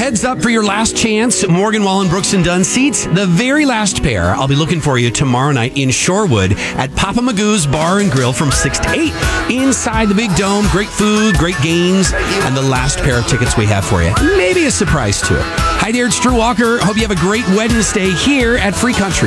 Heads up for your last chance. Morgan Wallen, Brooks and Dunn seats. The very last pair. I'll be looking for you tomorrow night in Shorewood at Papa Magoo's Bar and Grill from 6 to 8. Inside the big dome. Great food, great games, and the last pair of tickets we have for you. Maybe a surprise too. Hi there, it's Drew Walker. Hope you have a great Wednesday here at Free Country.